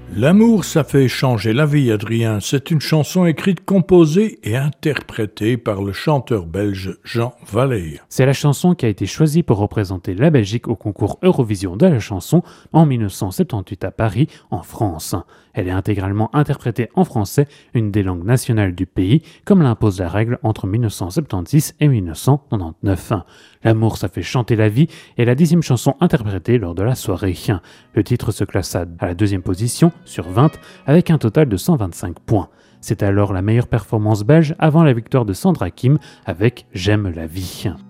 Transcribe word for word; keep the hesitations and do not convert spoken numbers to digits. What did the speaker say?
L'amour, ça fait changer la vie, Adrien. C'est une chanson écrite, composée et interprétée par le chanteur belge Jean Valère. C'est la chanson qui a été choisie pour représenter la Belgique au concours Eurovision de la chanson en dix-neuf cent soixante-dix-huit à Paris, en France. Elle est intégralement interprétée en français, une des langues nationales du pays, comme l'impose la règle entre dix-neuf cent soixante-dix et dix-neuf cent quatre-vingt-dix-neuf. L'amour, ça fait chanter la vie est la dixième chanson interprétée lors de la soirée. Le titre se classa à la deuxième position sur vingt avec un total de cent vingt-cinq points. C'est alors la meilleure performance belge avant la victoire de Sandra Kim avec J'aime la vie.